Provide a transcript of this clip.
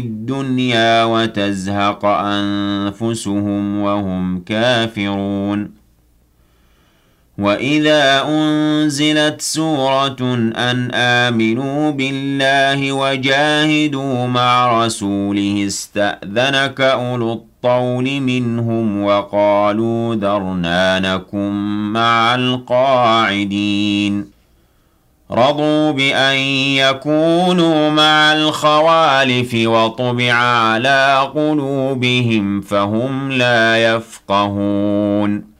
الدنيا وتزهق أنفسهم وهم كافرون وإذا أنزلت سورة أن آمنوا بالله وجاهدوا مع رسوله استأذنك أولو الطول منهم وقالوا ذرنا نكن مع القاعدين رضوا بأن يكونوا مع الخوالف وطبع على قلوبهم فهم لا يفقهون